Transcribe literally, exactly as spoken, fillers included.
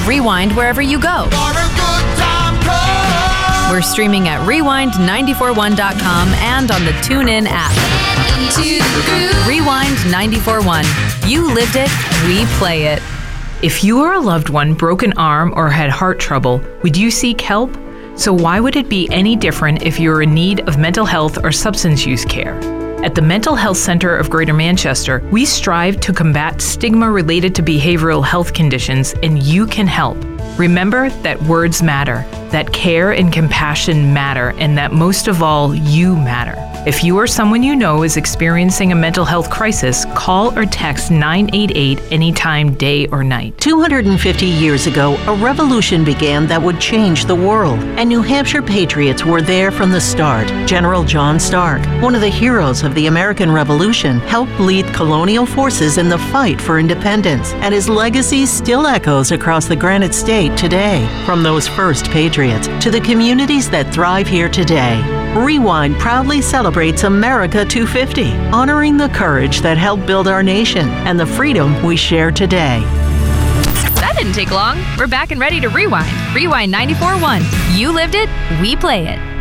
Rewind wherever you go. We're streaming at rewind nine four one dot com and on the TuneIn app. Rewind nine four one. You lived it, we play it. If you or a loved one broke an arm or had heart trouble, would you seek help? So why would it be any different if you're in need of mental health or substance use care? At the Mental Health Centre of Greater Manchester, we strive to combat stigma related to behavioral health conditions, and you can help. Remember that words matter, that care and compassion matter, and that most of all, you matter. If you or someone you know is experiencing a mental health crisis, call or text nine eight eight anytime, day or night. two hundred fifty years ago, a revolution began that would change the world, and New Hampshire patriots were there from the start. General John Stark, one of the heroes of the American Revolution, helped lead colonial forces in the fight for independence, and his legacy still echoes across the Granite State today. From those first patriots to the communities that thrive here today, Rewind proudly celebrates America two fifty, honoring the courage that helped build our nation and the freedom we share today. That didn't take long. We're back and ready to rewind. Rewind nine four one. You lived it, we play it.